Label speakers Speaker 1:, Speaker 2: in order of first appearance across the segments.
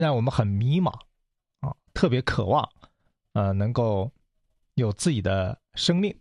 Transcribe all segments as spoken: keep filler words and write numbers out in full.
Speaker 1: 让我们很迷茫啊，特别渴望呃能够有自己的生命。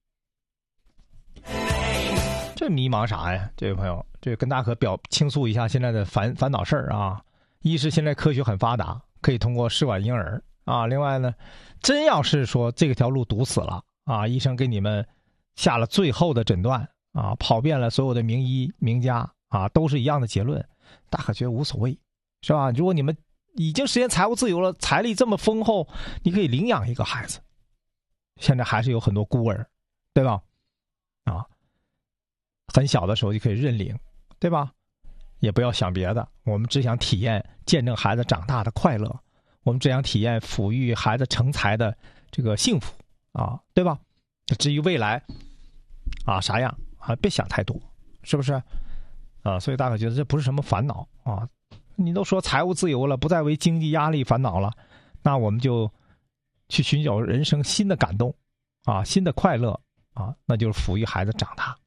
Speaker 1: 这迷茫啥呀？这位朋友，这跟大可表倾诉一下现在的烦烦恼事儿啊。一是现在科学很发达，可以通过试管婴儿啊。另外呢，真要是说这条路堵死了啊，医生给你们下了最后的诊断啊，跑遍了所有的名医名家啊，都是一样的结论，大可觉得无所谓，是吧？如果你们已经实现财务自由了，财力这么丰厚，你可以领养一个孩子。现在还是有很多孤儿，对吧？啊，很小的时候就可以认领，对吧？也不要想别的，我们只想体验见证孩子长大的快乐，我们只想体验抚育孩子成才的这个幸福啊，对吧？至于未来啊啥样啊，别想太多，是不是啊？所以大家觉得这不是什么烦恼啊。你都说财务自由了，不再为经济压力烦恼了，那我们就去寻找人生新的感动啊，新的快乐啊，那就是抚育孩子长大。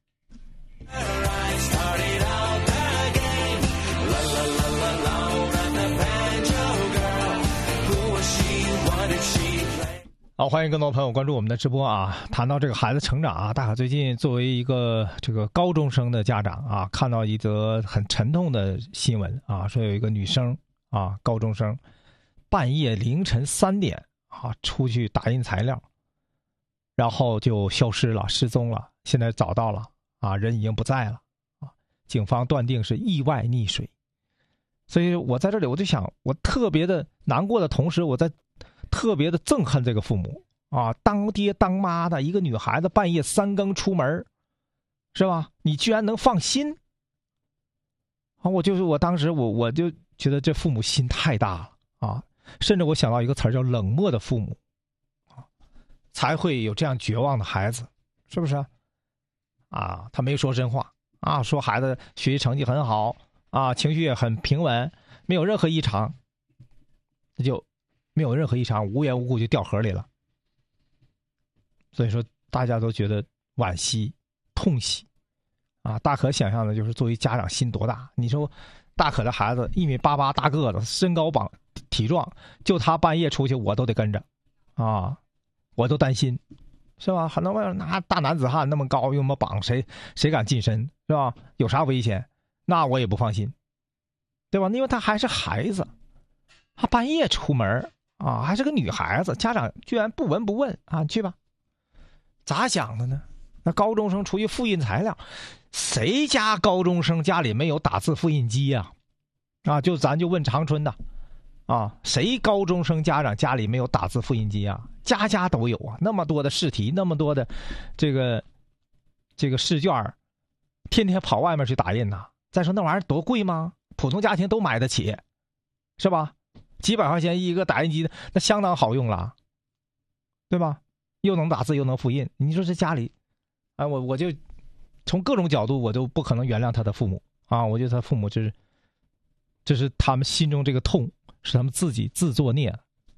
Speaker 1: 好，欢迎更多朋友关注我们的直播啊！谈到这个孩子成长啊，大可最近作为一个这个高中生的家长啊，看到一则很沉痛的新闻啊，说有一个女生啊，高中生半夜凌晨三点啊出去打印材料，然后就消失了，失踪了。现在找到了啊，人已经不在了啊，警方断定是意外溺水。所以我在这里我就想，我特别的难过的同时，我在特别的憎恨这个父母啊，当爹当妈的一个女孩子半夜三更出门，是吧？你居然能放心啊！我就是我当时我我就觉得这父母心太大了啊，甚至我想到一个词儿叫冷漠的父母啊，才会有这样绝望的孩子，是不是啊？他没说真话啊，说孩子学习成绩很好啊，情绪也很平稳，没有任何异常，那就没有任何异常，无缘无故就掉河里了。所以说大家都觉得惋惜痛惜啊！大可想象的就是作为家长心多大。你说大可的孩子一米八八大个子，身高膀体壮，就他半夜出去我都得跟着啊，我都担心，是吧？很多朋友那大男子汉那么高又那么膀，谁谁敢近身，是吧？有啥危险？那我也不放心，对吧？因为他还是孩子，他半夜出门啊，还是个女孩子，家长居然不闻不问啊，去吧。咋想的呢？那高中生出去复印材料，谁家高中生家里没有打字复印机呀？啊，就咱就问长春的啊，谁高中生家长家里没有打字复印机啊？家家都有啊，那么多的试题，那么多的这个这个试卷，天天跑外面去打印呐。再说那玩意儿多贵吗？普通家庭都买得起，是吧？几百块钱一个打印机，那相当好用了，对吧？又能打字又能复印，你说这家里，啊，我我就从各种角度，我都不可能原谅他的父母啊！我觉得他父母这是，这是他们心中这个痛，是他们自己自作孽。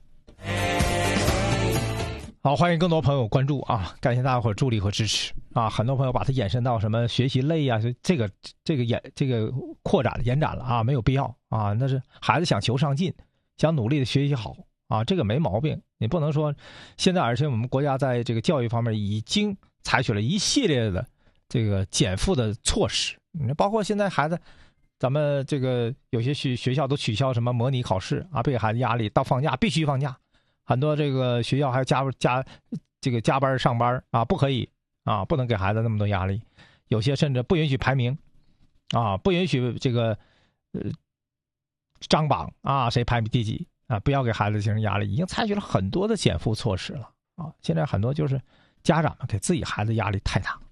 Speaker 1: 好，欢迎更多朋友关注啊！感谢大家伙助力和支持啊！很多朋友把它延伸到什么学习累呀、啊，这个这个延这个扩展延展了啊，没有必要啊！那是孩子想求上进，想努力的学习好啊，这个没毛病。你不能说现在，而且我们国家在这个教育方面已经采取了一系列的这个减负的措施，包括现在孩子，咱们这个有些学学校都取消什么模拟考试啊，不给孩子压力，到放假必须放假。很多这个学校还要加加这个加班上班啊，不可以啊，不能给孩子那么多压力。有些甚至不允许排名啊，不允许这个呃张榜啊，谁排第几啊，不要给孩子形成压力。已经采取了很多的减负措施了啊。现在很多就是家长们给自己孩子压力太大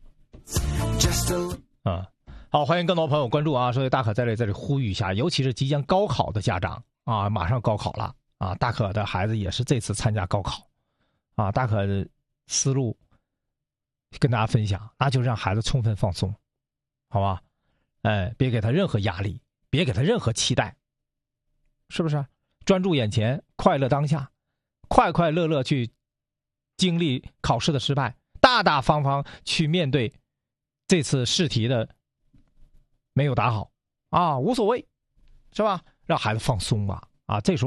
Speaker 1: 啊。好，欢迎更多朋友关注啊！所以大可在这里在这里呼吁一下，尤其是即将高考的家长啊，马上高考了。啊，大可的孩子也是这次参加高考，啊，大可的思路跟大家分享，那就让孩子充分放松，好吧？哎，别给他任何压力，别给他任何期待，是不是？专注眼前，快乐当下，快快乐乐去经历考试的失败，大大方方去面对这次试题的没有答好啊，无所谓，是吧？让孩子放松吧，啊，这时候。